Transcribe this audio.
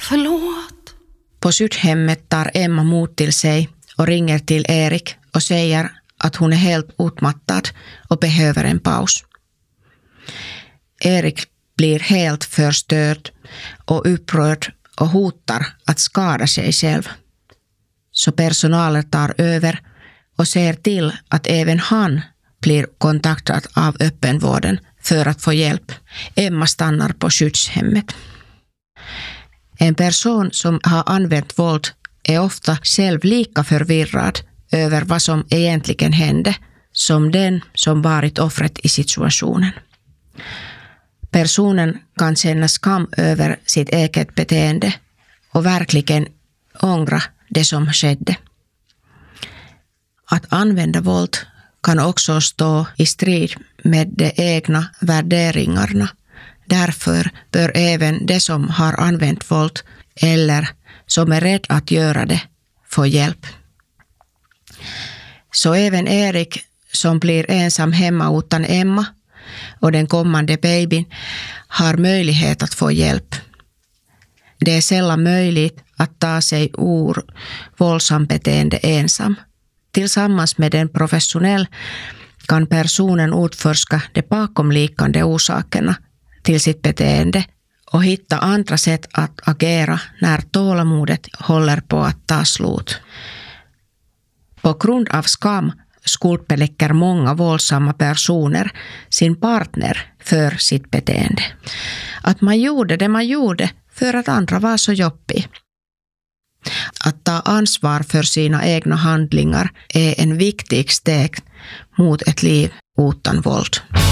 Förlåt. På skyddshemmet tar Emma mod till sig och ringer till Erik och säger att hon är helt utmattad och behöver en paus. Erik blir helt förstörd och upprörd och hotar att skada sig själv. Så personalen tar över och ser till att även han blir kontaktad av öppenvården för att få hjälp. Emma stannar på skyddshemmet. En person som har använt våld är ofta själv lika förvirrad över vad som egentligen hände som den som varit offret i situationen. Personen kan känna skam över sitt eget beteende och verkligen ångra det som skedde. Att använda våld kan också stå i strid med de egna värderingarna. Därför bör även de som har använt våld eller som är rädd att göra det få hjälp. Så även Erik som blir ensam hemma utan Emma och den kommande babyn har möjlighet att få hjälp. Det är sällan möjligt att ta sig ur våldsam beteende ensam. Tillsammans med en professionell kan personen utforska de bakomliggande orsakerna till sitt beteende och hitta andra sätt att agera när tålamodet håller på att ta slut. På grund av skam skuldbelägger många våldsamma personer sin partner för sitt beteende. Att man gjorde det man gjorde för att andra var så jobbig. Att ta ansvar för sina egna handlingar är en viktig steg mot ett liv utan våld.